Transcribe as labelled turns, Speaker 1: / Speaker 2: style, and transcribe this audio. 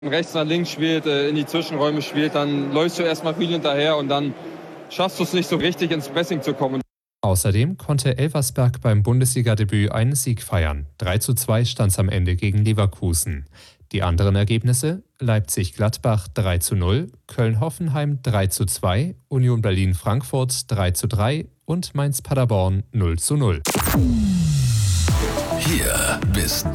Speaker 1: rechts nach links spielt, in die Zwischenräume spielt, dann läufst du erstmal viel hinterher und dann schaffst du es nicht so richtig ins Pressing zu kommen.
Speaker 2: Außerdem konnte Elversberg beim Bundesligadebüt einen Sieg feiern. 3:2 stand es am Ende gegen Leverkusen. Die anderen Ergebnisse: Leipzig-Gladbach 3:0, Köln-Hoffenheim 3:2, Union Berlin-Frankfurt 3:3 und Mainz-Paderborn 0:0.
Speaker 3: Hier bis